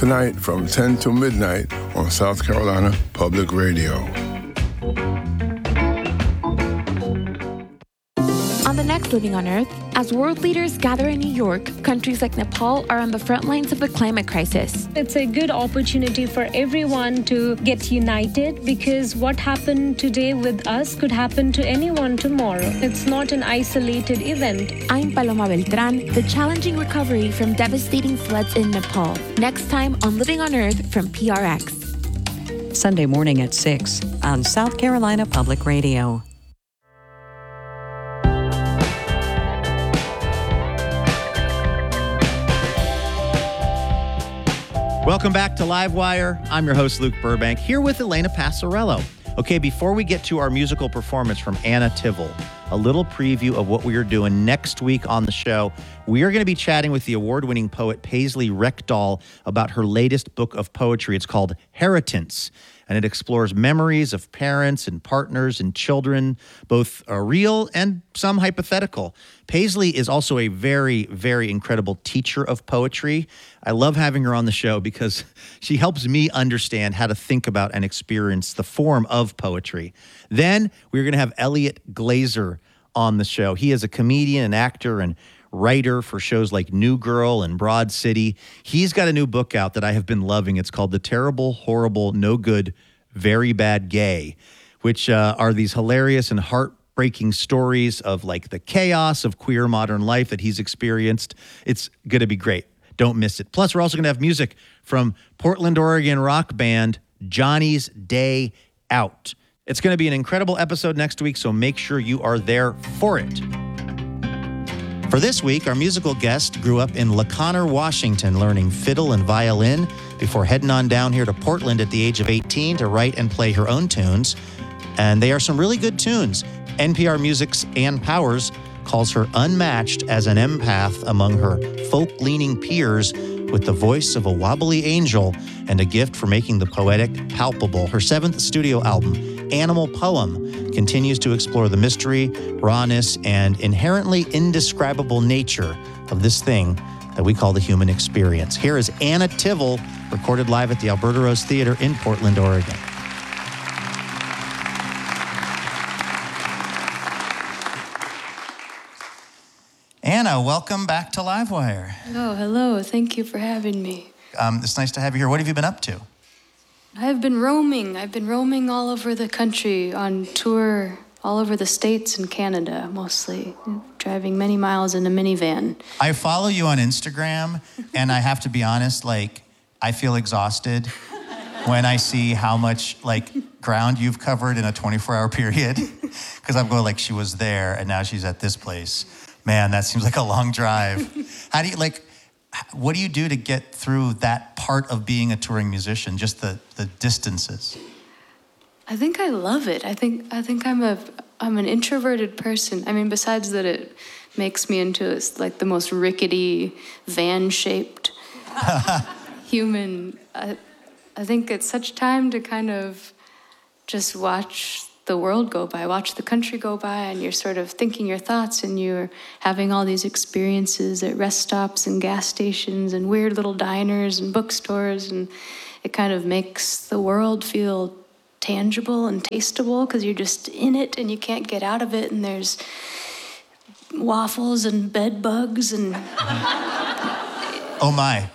tonight from 10 to midnight on South Carolina Public Radio. On the next Living on Earth, as world leaders gather in New York, countries like Nepal are on the front lines of the climate crisis. It's a good opportunity for everyone to get united, because what happened today with us could happen to anyone tomorrow. It's not an isolated event. I'm Paloma Beltran, the challenging recovery from devastating floods in Nepal. Next time on Living on Earth from PRX. Sunday morning at 6 on South Carolina Public Radio. Welcome back to Livewire. I'm your host, Luke Burbank, here with Elena Passarello. Okay, before we get to our musical performance from Anna Tivel, a little preview of what we are doing next week on the show. We are going to be chatting with the award-winning poet Paisley Rekdal about her latest book of poetry. It's called Heritance, and it explores memories of parents and partners and children, both real and some hypothetical. Paisley is also a very, very incredible teacher of poetry. I love having her on the show because she helps me understand how to think about and experience the form of poetry. Then we're going to have Elliot Glazer on the show. He is a comedian and actor and writer for shows like New Girl and Broad City. He's got a new book out that I have been loving. It's called The Terrible, Horrible, No Good, Very Bad Gay, which are these hilarious and heartbreaking stories of like the chaos of queer modern life that he's experienced. It's going to be great. Don't miss it. Plus, we're also going to have music from Portland, Oregon rock band Johnny's Day Out. It's going to be an incredible episode next week, so make sure you are there for it. For this week, our musical guest grew up in LaConner, Washington, learning fiddle and violin before heading on down here to Portland at the age of 18 to write and play her own tunes. And they are some really good tunes. NPR Music's Ann Powers calls her unmatched as an empath among her folk-leaning peers, with the voice of a wobbly angel and a gift for making the poetic palpable. Her 7th studio album, Animal Poem, continues to explore the mystery, rawness, and inherently indescribable nature of this thing that we call the human experience. Here is Anna Tivel, recorded live at the Alberta Rose Theater in Portland, Oregon. Anna, welcome back to Livewire. Oh, hello. Thank you for having me. It's nice to have you here. What have you been up to? I've been roaming all over the country on tour, all over the States and Canada, mostly, driving many miles in a minivan. I follow you on Instagram, and I have to be honest, I feel exhausted when I see how much, ground you've covered in a 24-hour period, because I'm going, she was there, and now she's at this place. Man, that seems like a long drive. How do you, what do you do to get through that part of being a touring musician, just the distances? I think I love it. I think I'm an introverted person. I mean, besides that it makes me into the most rickety, van-shaped human. I think it's such time to kind of just watch the world go by, watch the country go by, and you're sort of thinking your thoughts, and you're having all these experiences at rest stops and gas stations and weird little diners and bookstores, and it kind of makes the world feel tangible and tasteable because you're just in it and you can't get out of it, and there's waffles and bed bugs and... Oh my.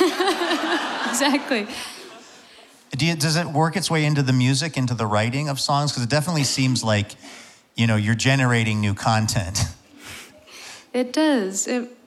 Exactly. Does it work its way into the music, into the writing of songs? Because it definitely seems like, you're generating new content. It does.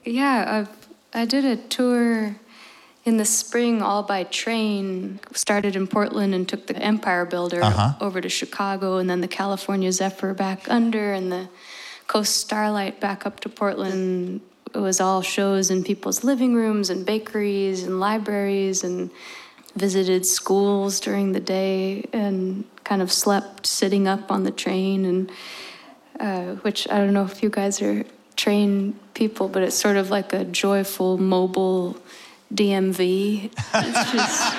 I did a tour in the spring all by train. Started in Portland and took the Empire Builder over to Chicago, and then the California Zephyr back under, and the Coast Starlight back up to Portland. It was all shows in people's living rooms and bakeries and libraries, and visited schools during the day and kind of slept sitting up on the train, and which I don't know if you guys are train people, but it's sort of like a joyful mobile DMV. It's just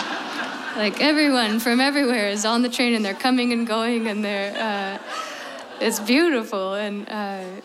everyone from everywhere is on the train, and they're coming and going, and it's beautiful and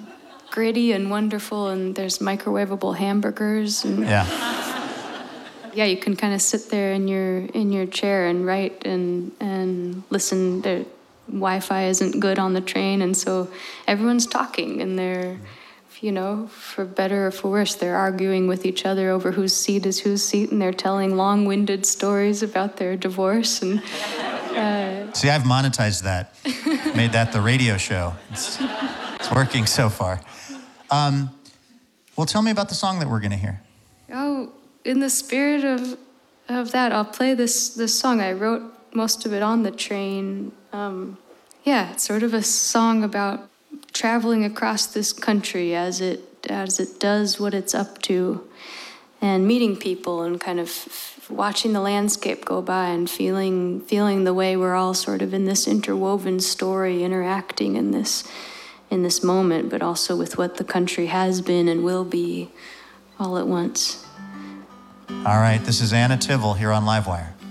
gritty and wonderful, and there's microwavable hamburgers. And yeah. Yeah, you can kind of sit there in your chair and write and listen. The Wi-Fi isn't good on the train, and so everyone's talking, and they're, for better or for worse, they're arguing with each other over whose seat is whose seat, and they're telling long-winded stories about their divorce. And see, I've monetized that, made that the radio show. It's working so far. Well, tell me about the song that we're going to hear. Oh, in the spirit of that, I'll play this song. I wrote most of it on the train. It's sort of a song about traveling across this country as it does what it's up to, and meeting people and kind of watching the landscape go by and feeling the way we're all sort of in this interwoven story, interacting in this moment, but also with what the country has been and will be all at once. All right, this is Anna Tivel here on Livewire.